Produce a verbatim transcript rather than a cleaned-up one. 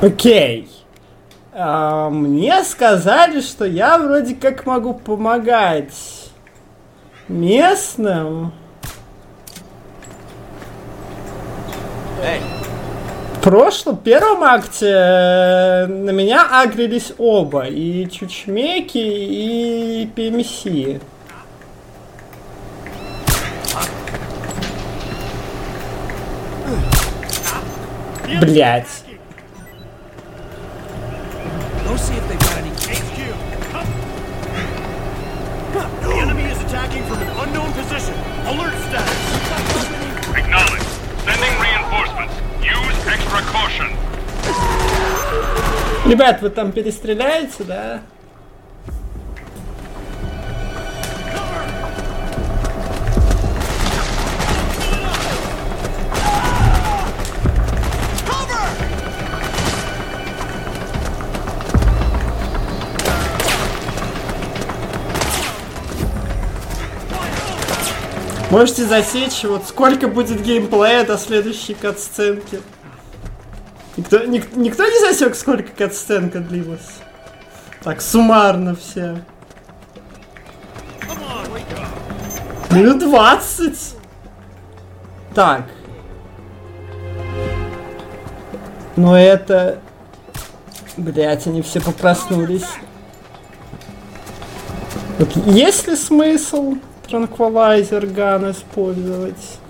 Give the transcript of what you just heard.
Окей. А, мне сказали, что я вроде как могу помогать местным. Эй. В прошлом, первом акте на меня агрились оба. И чучмеки, и пи эм си. Блять. Ребят, вы там перестреляете, да? Можете засечь, вот сколько будет геймплея до следующей катсценки. Никто, ник, никто не засек, сколько катсценка длилась? Так, суммарно все. Минут двадцать. Так. Но это... Блять, они все попроснулись. Вот есть ли смысл транквилайзер ган использовать?